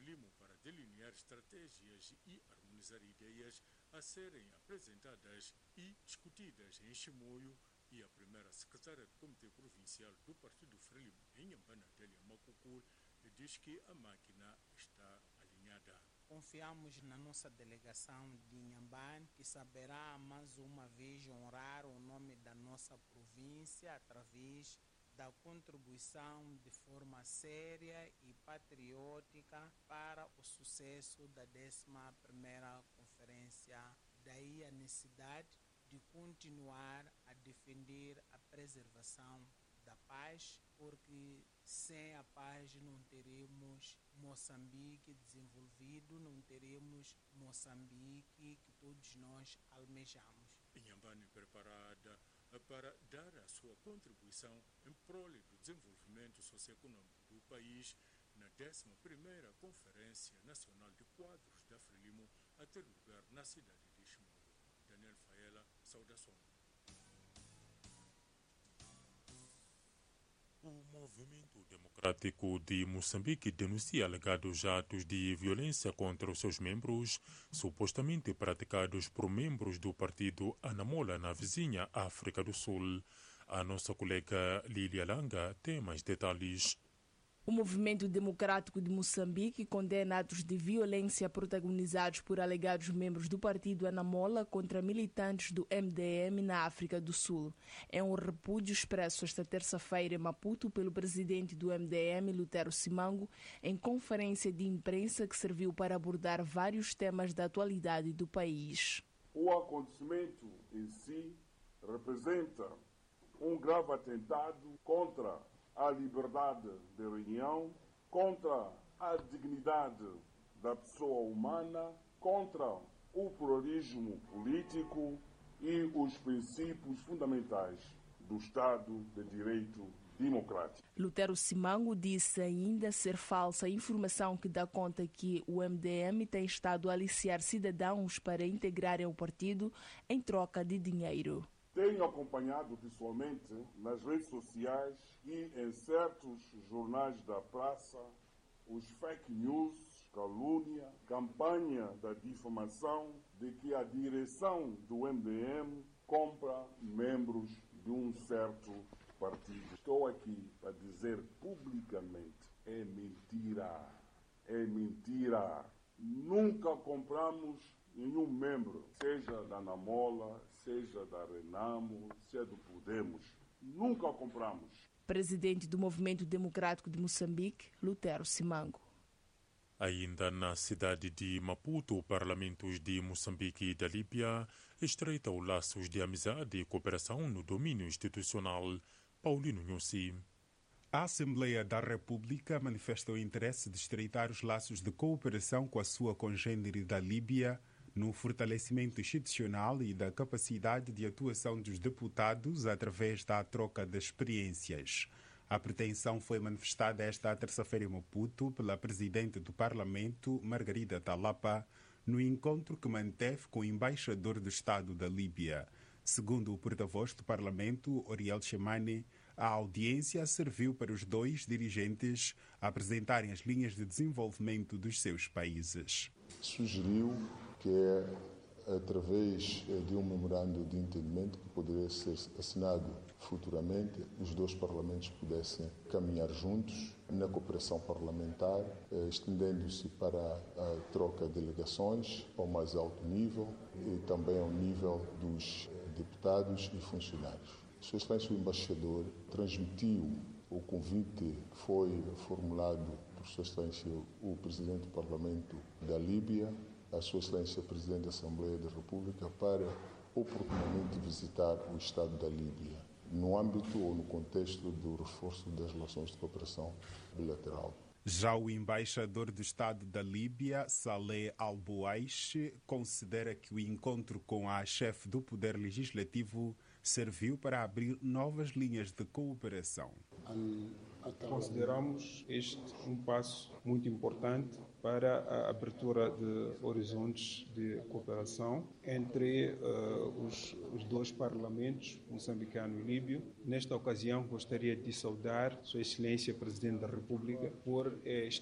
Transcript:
Frelimo para delinear estratégias e harmonizar ideias a serem apresentadas e discutidas em Chimoio, e a primeira secretária do Comitê Provincial do Partido Frelimo em Inhambane, Adélia Macucur, diz que a máquina está alinhada. Confiamos na nossa delegação de Inhambane, que saberá mais uma vez honrar o nome da nossa província através da contribuição de forma séria e patriótica para o sucesso da 11ª Conferência. Daí a necessidade de continuar a defender a preservação da paz, porque sem a paz não teremos Moçambique desenvolvido, não teremos Moçambique que todos nós almejamos. Inhambane preparada para dar a sua contribuição em prol do desenvolvimento socioeconômico do país na 11ª Conferência Nacional de Quadros da Frelimo a ter lugar na cidade de Chimoio. Daniel Faela, saudações. O Movimento Democrático de Moçambique denuncia alegados atos de violência contra os seus membros, supostamente praticados por membros do partido Anamola na vizinha África do Sul. A nossa colega Lília Langa tem mais detalhes. O Movimento Democrático de Moçambique condena atos de violência protagonizados por alegados membros do partido Anamola contra militantes do MDM na África do Sul. É um repúdio expresso esta terça-feira em Maputo pelo presidente do MDM, Lutero Simango, em conferência de imprensa que serviu para abordar vários temas da atualidade do país. O acontecimento em si representa um grave atentado contra a liberdade de reunião, contra a dignidade da pessoa humana, contra o pluralismo político e os princípios fundamentais do Estado de Direito democrático. Lutero Simango disse ainda ser falsa a informação que dá conta que o MDM tem estado a aliciar cidadãos para integrarem o partido em troca de dinheiro. Tenho acompanhado pessoalmente nas redes sociais e em certos jornais da praça os fake news, calúnia, campanha da difamação de que a direção do MDM compra membros de um certo partido. Estou aqui a dizer publicamente, é mentira, é mentira. Nunca compramos nenhum membro, seja da Anamola, seja da Renamo, seja do Podemos. Nunca compramos. Presidente do Movimento Democrático de Moçambique, Lutero Simango. Ainda na cidade de Maputo, parlamentos de Moçambique e da Líbia estreitam laços de amizade e cooperação no domínio institucional. Paulino Nhusi. A Assembleia da República manifesta o interesse de estreitar os laços de cooperação com a sua congênere da Líbia no fortalecimento institucional e da capacidade de atuação dos deputados através da troca de experiências. A pretensão foi manifestada esta terça-feira em Maputo pela Presidente do Parlamento, Margarida Talapa, no encontro que manteve com o embaixador do Estado da Líbia. Segundo o porta-voz do Parlamento, Oriel Chemane, a audiência serviu para os dois dirigentes apresentarem as linhas de desenvolvimento dos seus países. Sugeriu que através de um memorando de entendimento que poderia ser assinado futuramente, os dois parlamentos pudessem caminhar juntos na cooperação parlamentar, estendendo-se para a troca de delegações ao mais alto nível e também ao nível dos deputados e funcionários. Sua Excelência o Embaixador transmitiu o convite que foi formulado por Sua Excelência o Presidente do Parlamento da Líbia, a Sua Excelência Presidente da Assembleia da República, para oportunamente visitar o Estado da Líbia, no âmbito ou no contexto do reforço das relações de cooperação bilateral. Já o embaixador do Estado da Líbia, Saleh Al-Bouaish, considera que o encontro com a chefe do Poder Legislativo serviu para abrir novas linhas de cooperação. Consideramos este um passo muito importante para a abertura de horizontes de cooperação entre os dois parlamentos, moçambicano e líbio. Nesta ocasião, gostaria de saudar Sua Excelência Presidente da República por